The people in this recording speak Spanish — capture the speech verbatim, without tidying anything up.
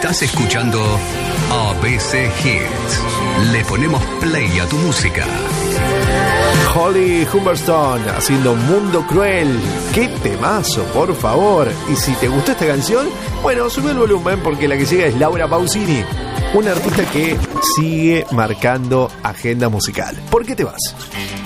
Estás escuchando A B C Hits. Le ponemos play a tu música. Holly Humberstone haciendo Mundo Cruel. ¡Qué temazo, por favor! Y si te gustó esta canción, bueno, sube el volumen porque la que llega es Laura Pausini, una artista que sigue marcando agenda musical. ¿Por qué te vas?